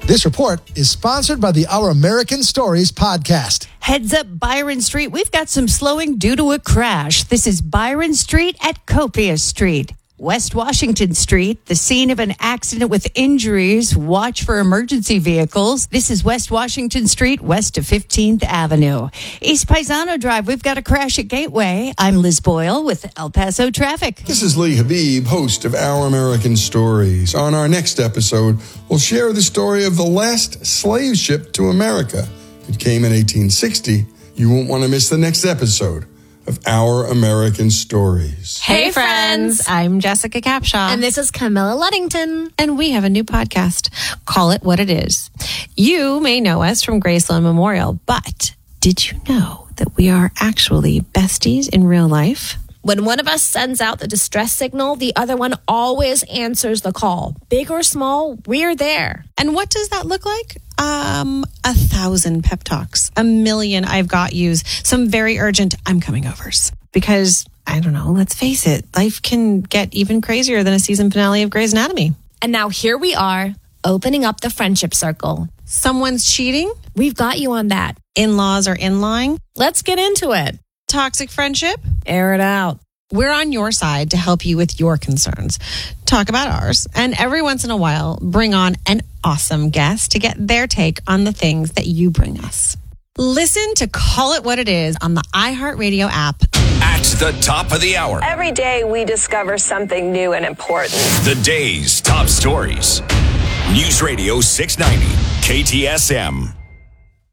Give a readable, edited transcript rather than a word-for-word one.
This report is sponsored by the Our American Stories podcast. Heads up Byron Street. We've got some slowing due to a crash. This is Byron Street at Copia Street. West Washington Street, the scene of an accident with injuries. Watch for emergency vehicles. This is West Washington Street, west of 15th Avenue. East Paisano Drive, we've got a crash at Gateway. I'm Liz Boyle with El Paso Traffic. This is Lee Habib, host of Our American Stories. On our next episode, we'll share the story of the last slave ship to America. It came in 1860. You won't want to miss the next episode of Our American Stories. Hey friends, I'm Jessica Capshaw. and this is Camilla Luddington. And we have a new podcast. Call It What It Is. You may know us from Graceland Memorial, but did you know that we are actually besties in real life? When one of us sends out the distress signal, the other one always answers the call. Big or small, we're there. And what does that look like? 1,000 pep talks, 1,000,000 I've got yous, some very urgent I'm coming overs. Because, I don't know, let's face it, life can get even crazier than a season finale of Grey's Anatomy. And now here we are, opening up the friendship circle. Someone's cheating? We've got you on that. In-laws are in-lying? Let's get into it. Toxic friendship? Air it out. We're on your side to help you with your concerns. Talk about ours. And every once in a while, bring on an awesome guest to get their take on the things that you bring us. Listen to Call It What It Is on the iHeartRadio app. At the top of the hour, Every day we discover something new and important. the day's top stories. News Radio 690, KTSM.